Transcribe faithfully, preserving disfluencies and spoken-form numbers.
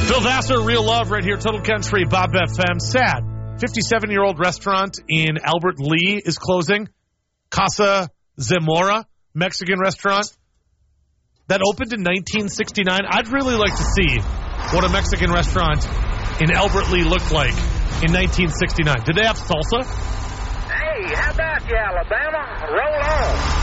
Phil Vassar, Real Love, right here, Total Country, Bob F M. Sad. fifty-seven-year-old restaurant in Albert Lee is closing. Casa Zamora, Mexican restaurant that opened in nineteen sixty-nine. I'd really like to see what a Mexican restaurant in Albert Lee looked like in nineteen sixty-nine. Did they have salsa? Hey, how about you, Alabama? Roll on.